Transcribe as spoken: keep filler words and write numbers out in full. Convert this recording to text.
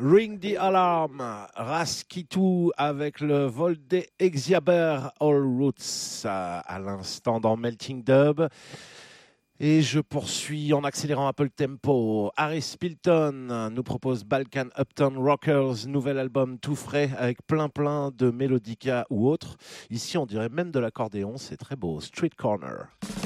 Ring the Alarm, Raskitu avec le vol des Exiaber All Roots à l'instant dans Melting Dub. Et je poursuis en accélérant un peu le tempo. Harry Spilton nous propose Balkan Uptown Rockers, nouvel album tout frais avec plein plein de mélodica ou autres. Ici on dirait même de l'accordéon, c'est très beau. Street Corner.